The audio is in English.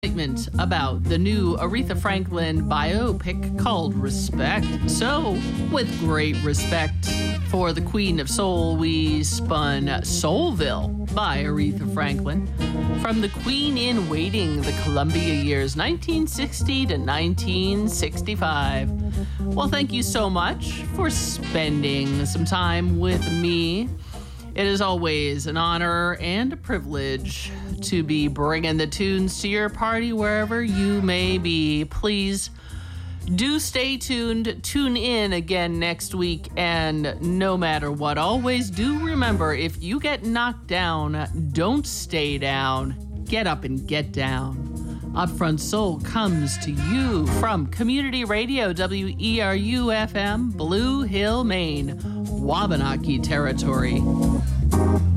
excitement about the new Aretha Franklin biopic called Respect. So, with great respect for the Queen of Soul, we spun Soulville by Aretha Franklin from the Queen in Waiting, the Columbia years 1960 to 1965. Well, thank you so much for spending some time with me. It is always an honor and a privilege to be bringing the tunes to your party wherever you may be. Please do stay tuned. Tune in again next week. And no matter what, always do remember, if you get knocked down, don't stay down. Get up and get down. Upfront Soul comes to you from Community Radio, WERU-FM, Blue Hill, Maine, Wabanaki Territory.